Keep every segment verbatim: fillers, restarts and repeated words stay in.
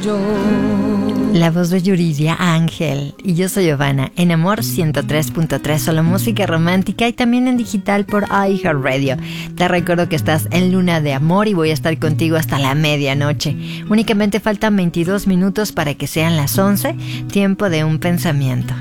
La voz de Yuridia Ángel. Y yo soy Giovanna, en Amor ciento tres punto tres, solo música romántica y también en digital por iHeartRadio. Te recuerdo que estás en Luna de Amor y voy a estar contigo hasta la medianoche. Únicamente faltan veintidós minutos para que sean las once, tiempo de un pensamiento.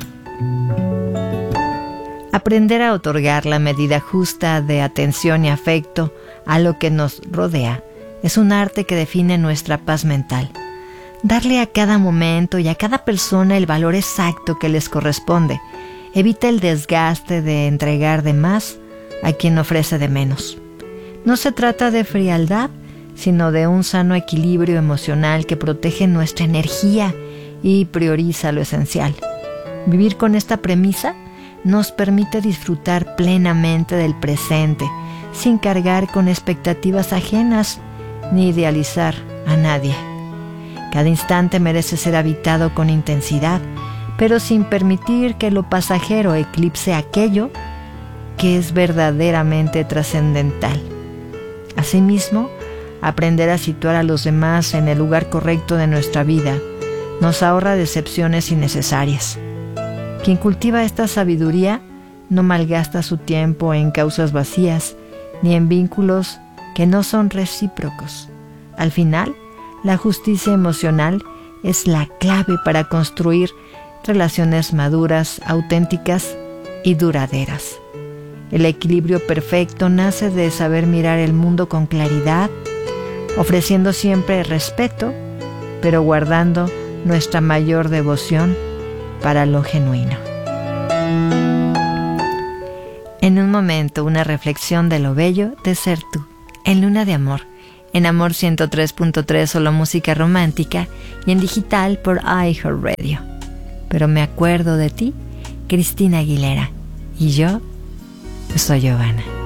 Aprender a otorgar la medida justa de atención y afecto a lo que nos rodea es un arte que define nuestra paz mental. Darle a cada momento y a cada persona el valor exacto que les corresponde evita el desgaste de entregar de más a quien ofrece de menos. No se trata de frialdad, sino de un sano equilibrio emocional que protege nuestra energía y prioriza lo esencial. Vivir con esta premisa nos permite disfrutar plenamente del presente, sin cargar con expectativas ajenas ni idealizar a nadie. Cada instante merece ser habitado con intensidad, pero sin permitir que lo pasajero eclipse aquello que es verdaderamente trascendental. Asimismo, aprender a situar a los demás en el lugar correcto de nuestra vida nos ahorra decepciones innecesarias. Quien cultiva esta sabiduría no malgasta su tiempo en causas vacías ni en vínculos que no son recíprocos. Al final, la justicia emocional es la clave para construir relaciones maduras, auténticas y duraderas. El equilibrio perfecto nace de saber mirar el mundo con claridad, ofreciendo siempre respeto, pero guardando nuestra mayor devoción para lo genuino. En un momento, una reflexión de lo bello de ser tú, en Luna de Amor, en Amor ciento tres punto tres, solo música romántica, y en digital por iHeartRadio. Pero me acuerdo de ti, Cristina Aguilera, y yo soy Giovanna.